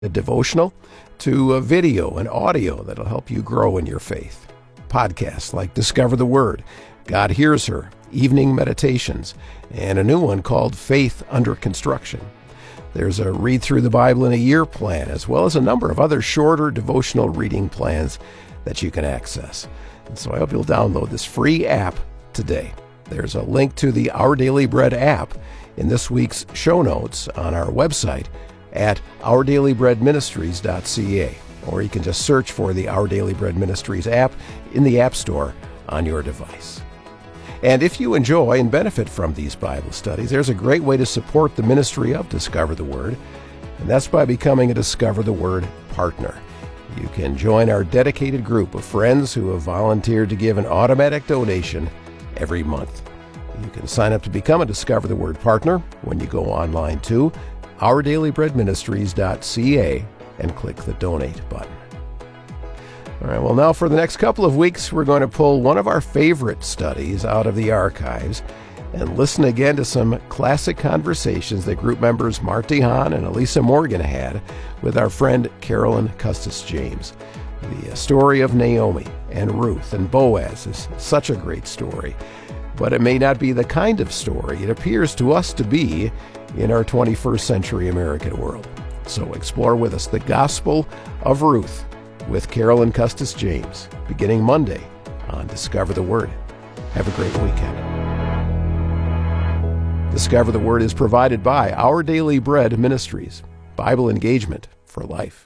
a devotional to a video and audio that'll help you grow in your faith. Podcasts like Discover the Word, God Hears Her, Evening Meditations, and a new one called Faith Under Construction. There's a Read Through the Bible in a Year plan, as well as a number of other shorter devotional reading plans that you can access. And so I hope you'll download this free app today. There's a link to the Our Daily Bread app in this week's show notes on our website at ourdailybreadministries.ca, or you can just search for the Our Daily Bread Ministries app in the App Store on your device. And if you enjoy and benefit from these Bible studies, there's a great way to support the ministry of Discover the Word, and that's by becoming a Discover the Word partner. You can join our dedicated group of friends who have volunteered to give an automatic donation every month. You can sign up to become a Discover the Word partner when you go online to ourdailybreadministries.ca and click the donate button. All right, well, now for the next couple of weeks, we're going to pull one of our favorite studies out of the archives and listen again to some classic conversations that group members Marty Hahn and Elisa Morgan had with our friend Carolyn Custis James. The story of Naomi and Ruth and Boaz is such a great story, but it may not be the kind of story it appears to us to be in our 21st century American world. So explore with us the Gospel of Ruth with Carolyn Custis James, beginning Monday on Discover the Word. Have a great weekend. Discover the Word is provided by Our Daily Bread Ministries, Bible engagement for life.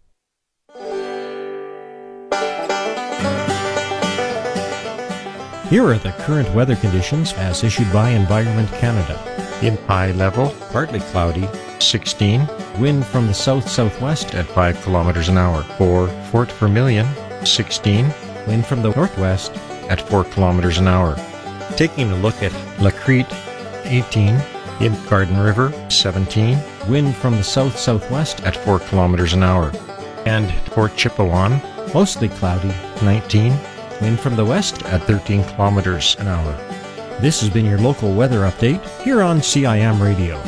Here are the current weather conditions as issued by Environment Canada. In high level, partly cloudy, 16. Wind from the south-southwest At 5 kilometers an hour. For Fort Vermilion, 16. Wind from the northwest At 4 kilometers an hour. Taking a look at La Crete, 18. In Garden River, 17. Wind from the south-southwest At 4 kilometers an hour. And Fort Chipewyan, mostly cloudy. 19. Wind from the west At 13 kilometers an hour. This has been your local weather update here on CIM Radio.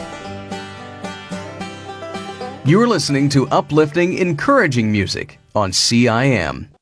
You're listening to uplifting, encouraging music on CIM.